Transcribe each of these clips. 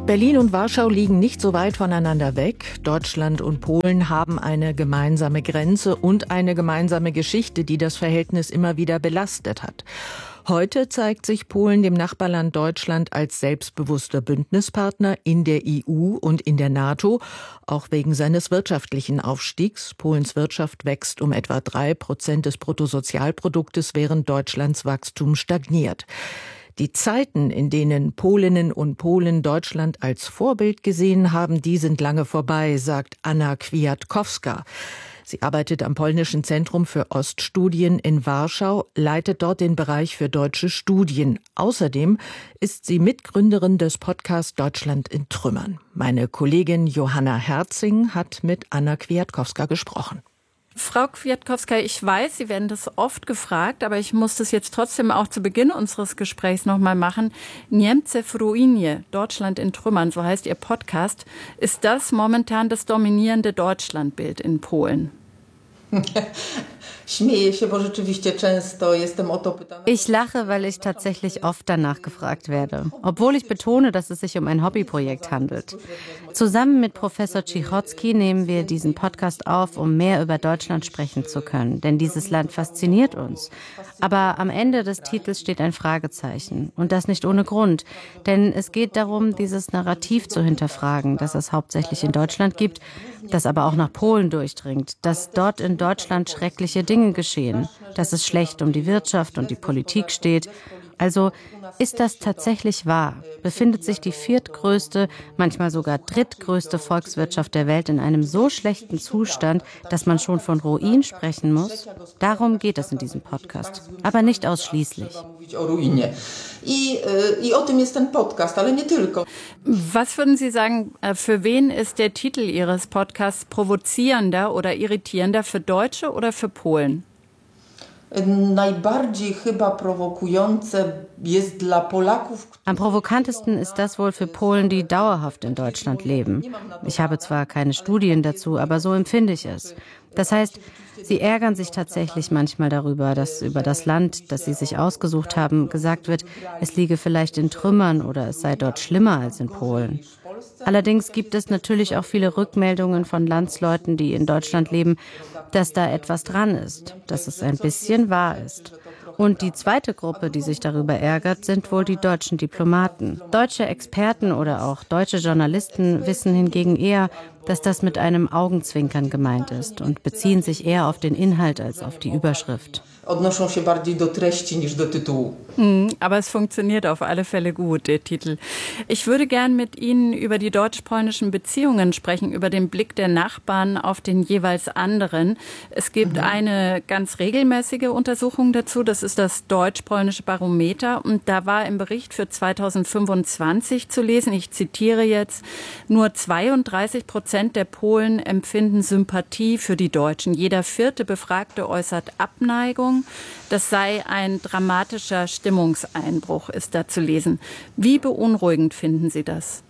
Berlin und Warschau liegen nicht so weit voneinander weg. Deutschland und Polen haben eine gemeinsame Grenze und eine gemeinsame Geschichte, die das Verhältnis immer wieder belastet hat. Heute zeigt sich Polen dem Nachbarland Deutschland als selbstbewusster Bündnispartner in der EU und in der NATO, auch wegen seines wirtschaftlichen Aufstiegs. Polens Wirtschaft wächst um etwa 3% des Bruttosozialproduktes, während Deutschlands Wachstum stagniert. Die Zeiten, in denen Polinnen und Polen Deutschland als Vorbild gesehen haben, die sind lange vorbei, sagt Anna Kwiatkowska. Sie arbeitet am Polnischen Zentrum für Oststudien in Warschau, leitet dort den Bereich für deutsche Studien. Außerdem ist sie Mitgründerin des Podcasts Deutschland in Trümmern. Meine Kollegin Johanna Herzing hat mit Anna Kwiatkowska gesprochen. Frau Kwiatkowska, ich weiß, Sie werden das oft gefragt, aber ich muss das jetzt trotzdem auch zu Beginn unseres Gesprächs nochmal machen. Niemcy w ruinie, Deutschland in Trümmern, so heißt Ihr Podcast. Ist das momentan das dominierende Deutschlandbild in Polen? Ich lache, weil ich tatsächlich oft danach gefragt werde, obwohl ich betone, dass es sich um ein Hobbyprojekt handelt. Zusammen mit Professor Cichocki nehmen wir diesen Podcast auf, um mehr über Deutschland sprechen zu können, denn dieses Land fasziniert uns. Aber am Ende des Titels steht ein Fragezeichen und das nicht ohne Grund, denn es geht darum, dieses Narrativ zu hinterfragen, das es hauptsächlich in Deutschland gibt, das aber auch nach Polen durchdringt, dass dort in Deutschland schreckliche Dinge geschehen, dass es schlecht um die Wirtschaft und die Politik steht. Also ist das tatsächlich wahr? Befindet sich die viertgrößte, manchmal sogar drittgrößte Volkswirtschaft der Welt in einem so schlechten Zustand, dass man schon von Ruin sprechen muss? Darum geht es in diesem Podcast, aber nicht ausschließlich. Was würden Sie sagen, für wen ist der Titel Ihres Podcasts provozierender oder irritierender, für Deutsche oder für Polen? Am provokantesten ist das wohl für Polen, die dauerhaft in Deutschland leben. Ich habe zwar keine Studien dazu, aber so empfinde ich es. Das heißt, sie ärgern sich tatsächlich manchmal darüber, dass über das Land, das sie sich ausgesucht haben, gesagt wird, es liege vielleicht in Trümmern oder es sei dort schlimmer als in Polen. Allerdings gibt es natürlich auch viele Rückmeldungen von Landsleuten, die in Deutschland leben, dass da etwas dran ist, dass es ein bisschen wahr ist. Und die zweite Gruppe, die sich darüber ärgert, sind wohl die deutschen Diplomaten. Deutsche Experten oder auch deutsche Journalisten wissen hingegen eher, dass das mit einem Augenzwinkern gemeint ist und beziehen sich eher auf den Inhalt als auf die Überschrift. Aber es funktioniert auf alle Fälle gut, der Titel. Ich würde gern mit Ihnen über die deutsch-polnischen Beziehungen sprechen, über den Blick der Nachbarn auf den jeweils anderen. Es gibt eine ganz regelmäßige Untersuchung dazu, das ist das deutsch-polnische Barometer. Und da war im Bericht für 2025 zu lesen, ich zitiere jetzt, nur 32% der Polen empfinden Sympathie für die Deutschen. Jeder vierte Befragte äußert Abneigung. Das sei ein dramatischer Stimmungseinbruch, ist da zu lesen. Wie beunruhigend finden Sie das?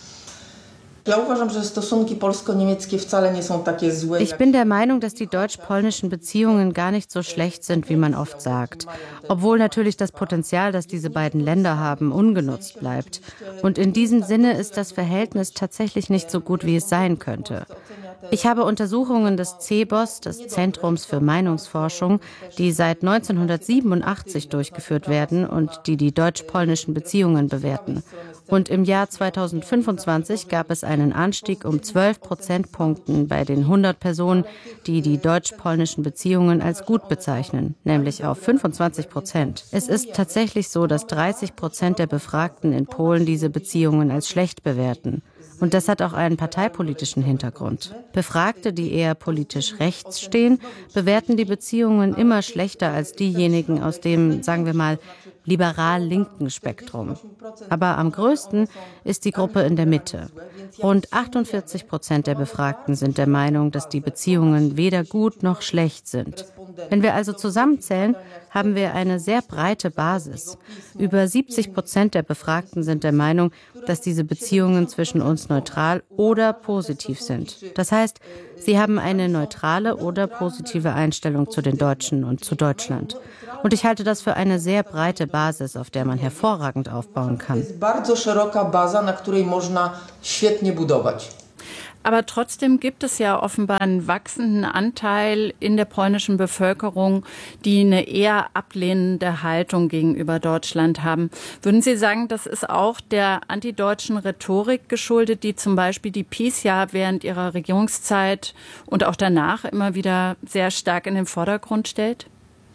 Ich bin der Meinung, dass die deutsch-polnischen Beziehungen gar nicht so schlecht sind, wie man oft sagt. Obwohl natürlich das Potenzial, das diese beiden Länder haben, ungenutzt bleibt. Und in diesem Sinne ist das Verhältnis tatsächlich nicht so gut, wie es sein könnte. Ich habe Untersuchungen des CEBOS, des Zentrums für Meinungsforschung, die seit 1987 durchgeführt werden und die die deutsch-polnischen Beziehungen bewerten. Und im Jahr 2025 gab es einen Anstieg um 12 Prozentpunkten bei den 100 Personen, die die deutsch-polnischen Beziehungen als gut bezeichnen, nämlich auf 25%. Es ist tatsächlich so, dass 30% der Befragten in Polen diese Beziehungen als schlecht bewerten. Und das hat auch einen parteipolitischen Hintergrund. Befragte, die eher politisch rechts stehen, bewerten die Beziehungen immer schlechter als diejenigen aus dem, sagen wir mal, liberal-linken Spektrum. Aber am größten ist die Gruppe in der Mitte. Rund 48% der Befragten sind der Meinung, dass die Beziehungen weder gut noch schlecht sind. Wenn wir also zusammenzählen, haben wir eine sehr breite Basis. Über 70% der Befragten sind der Meinung, dass diese Beziehungen zwischen uns neutral oder positiv sind. Das heißt, sie haben eine neutrale oder positive Einstellung zu den Deutschen und zu Deutschland. Und ich halte das für eine sehr breite Basis, auf der man hervorragend aufbauen kann. Aber trotzdem gibt es ja offenbar einen wachsenden Anteil in der polnischen Bevölkerung, die eine eher ablehnende Haltung gegenüber Deutschland haben. Würden Sie sagen, das ist auch der antideutschen Rhetorik geschuldet, die zum Beispiel die PiS ja während ihrer Regierungszeit und auch danach immer wieder sehr stark in den Vordergrund stellt?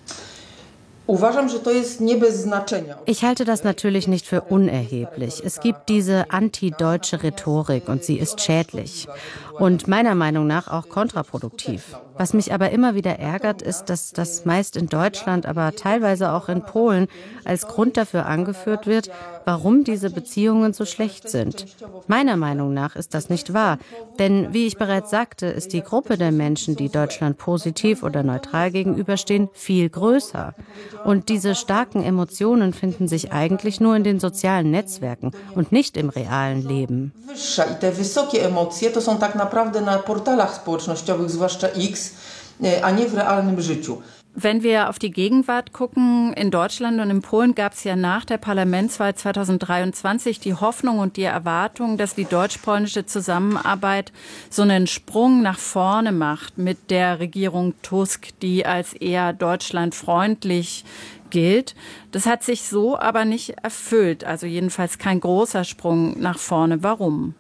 Ich halte das natürlich nicht für unerheblich. Es gibt diese antideutsche Rhetorik und sie ist schädlich und meiner Meinung nach auch kontraproduktiv. Was mich aber immer wieder ärgert, ist, dass das meist in Deutschland, aber teilweise auch in Polen als Grund dafür angeführt wird, warum diese Beziehungen so schlecht sind. Meiner Meinung nach ist das nicht wahr, denn wie ich bereits sagte, ist die Gruppe der Menschen, die Deutschland positiv oder neutral gegenüberstehen, viel größer. Und diese starken Emotionen finden sich eigentlich nur in den sozialen Netzwerken und nicht im realen Leben. Te wysokie emocje to są tak naprawdę na portalach społecznościowych, zwłaszcza X, a nie w realnym życiu. Wenn wir auf die Gegenwart gucken, in Deutschland und in Polen gab es ja nach der Parlamentswahl 2023 die Hoffnung und die Erwartung, dass die deutsch-polnische Zusammenarbeit so einen Sprung nach vorne macht mit der Regierung Tusk, die als eher deutschlandfreundlich gilt. Das hat sich so aber nicht erfüllt, also jedenfalls kein großer Sprung nach vorne. Warum?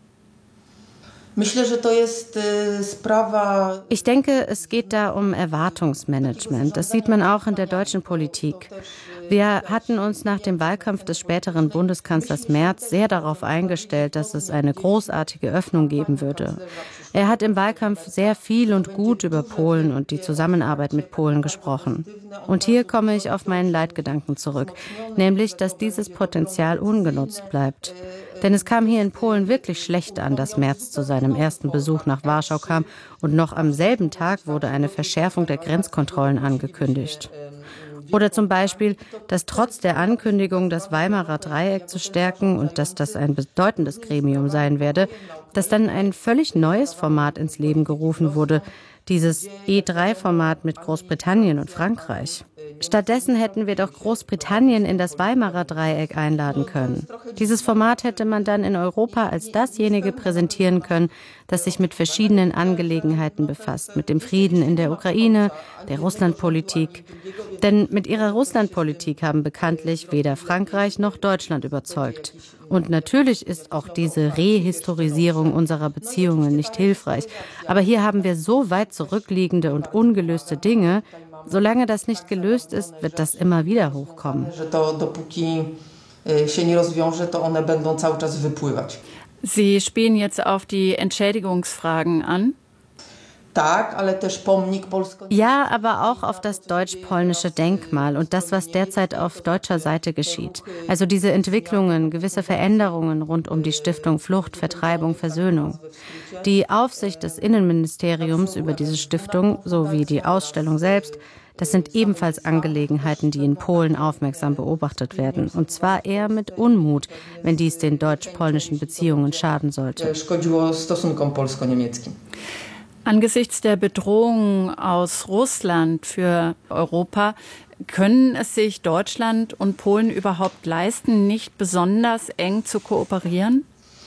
Ich denke, es geht da um Erwartungsmanagement. Das sieht man auch in der deutschen Politik. Wir hatten uns nach dem Wahlkampf des späteren Bundeskanzlers Merz sehr darauf eingestellt, dass es eine großartige Öffnung geben würde. Er hat im Wahlkampf sehr viel und gut über Polen und die Zusammenarbeit mit Polen gesprochen. Und hier komme ich auf meinen Leitgedanken zurück, nämlich, dass dieses Potenzial ungenutzt bleibt. Denn es kam hier in Polen wirklich schlecht an, dass Merz zu seinem ersten Besuch nach Warschau kam und noch am selben Tag wurde eine Verschärfung der Grenzkontrollen angekündigt. Oder zum Beispiel, dass trotz der Ankündigung, das Weimarer Dreieck zu stärken und dass das ein bedeutendes Gremium sein werde, dass dann ein völlig neues Format ins Leben gerufen wurde, dieses E3-Format mit Großbritannien und Frankreich. Stattdessen hätten wir doch Großbritannien in das Weimarer Dreieck einladen können. Dieses Format hätte man dann in Europa als dasjenige präsentieren können, das sich mit verschiedenen Angelegenheiten befasst, mit dem Frieden in der Ukraine, der Russlandpolitik. Denn mit ihrer Russlandpolitik haben bekanntlich weder Frankreich noch Deutschland überzeugt. Und natürlich ist auch diese Rehistorisierung unserer Beziehungen nicht hilfreich. Aber hier haben wir so weit zurückliegende und ungelöste Dinge. Solange das nicht gelöst ist, wird das immer wieder hochkommen. Sie spielen jetzt auf die Entschädigungsfragen an. Ja, aber auch auf das deutsch-polnische Denkmal und das, was derzeit auf deutscher Seite geschieht. Also diese Entwicklungen, gewisse Veränderungen rund um die Stiftung Flucht, Vertreibung, Versöhnung. Die Aufsicht des Innenministeriums über diese Stiftung sowie die Ausstellung selbst, das sind ebenfalls Angelegenheiten, die in Polen aufmerksam beobachtet werden. Und zwar eher mit Unmut, wenn dies den deutsch-polnischen Beziehungen schaden sollte. Angesichts der Bedrohung aus Russland für Europa, können es sich Deutschland und Polen überhaupt leisten, nicht besonders eng zu kooperieren?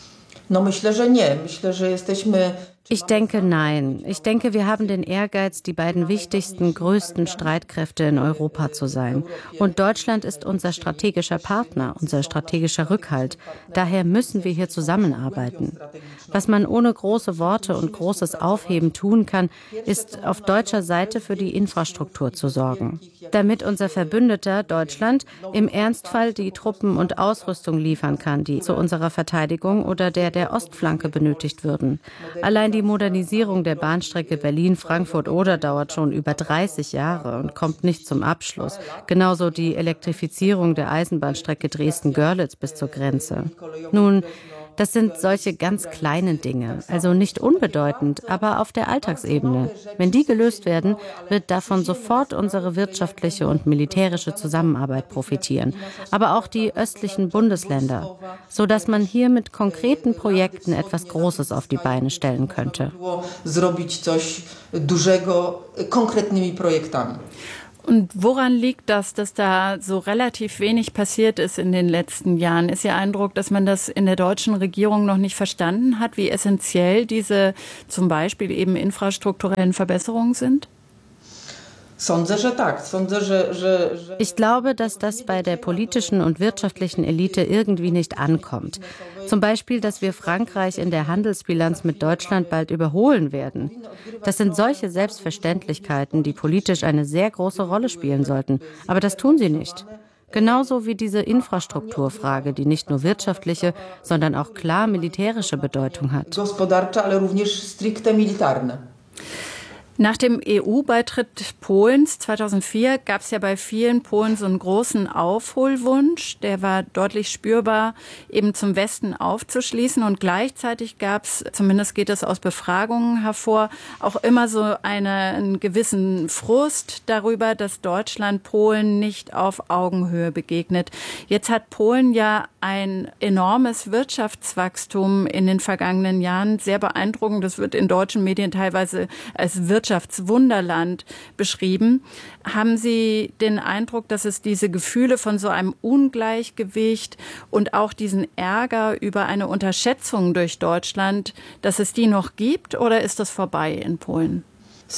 Ich denke, nein. Ich denke, wir haben den Ehrgeiz, die beiden wichtigsten, größten Streitkräfte in Europa zu sein. Und Deutschland ist unser strategischer Partner, unser strategischer Rückhalt. Daher müssen wir hier zusammenarbeiten. Was man ohne große Worte und großes Aufheben tun kann, ist auf deutscher Seite für die Infrastruktur zu sorgen. Damit unser Verbündeter Deutschland im Ernstfall die Truppen und Ausrüstung liefern kann, die zu unserer Verteidigung oder der Ostflanke benötigt würden. Allein die Modernisierung der Bahnstrecke Berlin-Frankfurt-Oder dauert schon über 30 Jahre und kommt nicht zum Abschluss. Genauso die Elektrifizierung der Eisenbahnstrecke Dresden-Görlitz bis zur Grenze. Nun, das sind solche ganz kleinen Dinge, also nicht unbedeutend, aber auf der Alltagsebene. Wenn die gelöst werden, wird davon sofort unsere wirtschaftliche und militärische Zusammenarbeit profitieren, aber auch die östlichen Bundesländer, sodass man hier mit konkreten Projekten etwas Großes auf die Beine stellen könnte. Und woran liegt das, dass da so relativ wenig passiert ist in den letzten Jahren? Ist Ihr Eindruck, dass man das in der deutschen Regierung noch nicht verstanden hat, wie essentiell diese zum Beispiel eben infrastrukturellen Verbesserungen sind? Ich glaube, dass das bei der politischen und wirtschaftlichen Elite irgendwie nicht ankommt. Zum Beispiel, dass wir Frankreich in der Handelsbilanz mit Deutschland bald überholen werden. Das sind solche Selbstverständlichkeiten, die politisch eine sehr große Rolle spielen sollten. Aber das tun sie nicht. Genauso wie diese Infrastrukturfrage, die nicht nur wirtschaftliche, sondern auch klar militärische Bedeutung hat. Nach dem EU-Beitritt Polens 2004 gab es ja bei vielen Polen so einen großen Aufholwunsch. Der war deutlich spürbar, eben zum Westen aufzuschließen. Und gleichzeitig gab es, zumindest geht es aus Befragungen hervor, auch immer so einen gewissen Frust darüber, dass Deutschland Polen nicht auf Augenhöhe begegnet. Jetzt hat Polen ja ein enormes Wirtschaftswachstum in den vergangenen Jahren. Sehr beeindruckend. Das wird in deutschen Medien teilweise als Wirtschaftswunderland beschrieben. Haben Sie den Eindruck, dass es diese Gefühle von so einem Ungleichgewicht und auch diesen Ärger über eine Unterschätzung durch Deutschland, dass es die noch gibt, oder ist das vorbei in Polen? Ich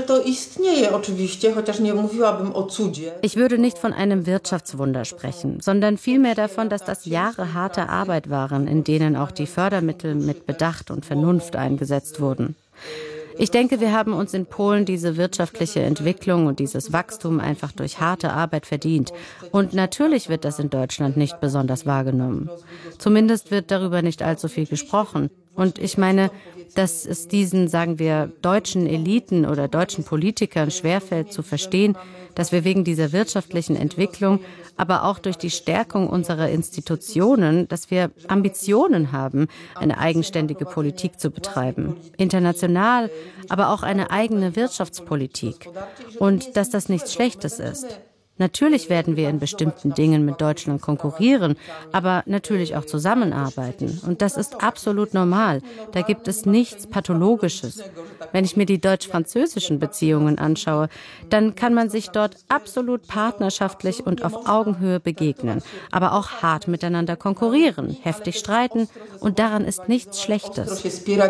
würde nicht von einem Wirtschaftswunder sprechen, sondern vielmehr davon, dass das Jahre harte Arbeit waren, in denen auch die Fördermittel mit Bedacht und Vernunft eingesetzt wurden. Ich denke, wir haben uns in Polen diese wirtschaftliche Entwicklung und dieses Wachstum einfach durch harte Arbeit verdient. Und natürlich wird das in Deutschland nicht besonders wahrgenommen. Zumindest wird darüber nicht allzu viel gesprochen. Und ich meine, dass es diesen, sagen wir, deutschen Eliten oder deutschen Politikern schwerfällt zu verstehen, dass wir wegen dieser wirtschaftlichen Entwicklung, aber auch durch die Stärkung unserer Institutionen, dass wir Ambitionen haben, eine eigenständige Politik zu betreiben. International, aber auch eine eigene Wirtschaftspolitik. Und dass das nichts Schlechtes ist. Natürlich werden wir in bestimmten Dingen mit Deutschland konkurrieren, aber natürlich auch zusammenarbeiten. Und das ist absolut normal. Da gibt es nichts Pathologisches. Wenn ich mir die deutsch-französischen Beziehungen anschaue, dann kann man sich dort absolut partnerschaftlich und auf Augenhöhe begegnen, aber auch hart miteinander konkurrieren, heftig streiten. Und daran ist nichts Schlechtes.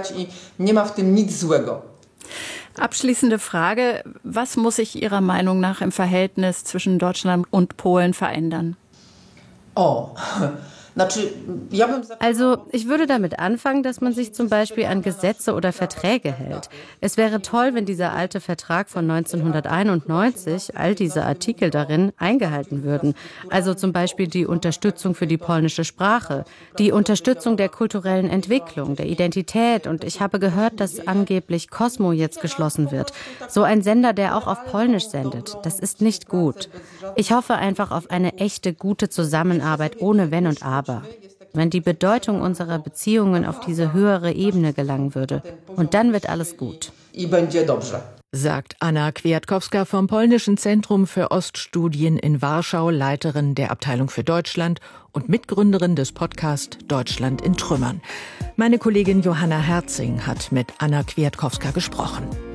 Abschließende Frage: Was muss sich Ihrer Meinung nach im Verhältnis zwischen Deutschland und Polen verändern? Also, ich würde damit anfangen, dass man sich zum Beispiel an Gesetze oder Verträge hält. Es wäre toll, wenn dieser alte Vertrag von 1991, all diese Artikel darin, eingehalten würden. Also zum Beispiel die Unterstützung für die polnische Sprache, die Unterstützung der kulturellen Entwicklung, der Identität. Und ich habe gehört, dass angeblich Cosmo jetzt geschlossen wird. So ein Sender, der auch auf Polnisch sendet. Das ist nicht gut. Ich hoffe einfach auf eine echte, gute Zusammenarbeit ohne Wenn und Aber. Wenn die Bedeutung unserer Beziehungen auf diese höhere Ebene gelangen würde. Und dann wird alles gut. Sagt Anna Kwiatkowska vom Polnischen Zentrum für Oststudien in Warschau, Leiterin der Abteilung für Deutschland und Mitgründerin des Podcasts Deutschland in Trümmern. Meine Kollegin Johanna Herzing hat mit Anna Kwiatkowska gesprochen.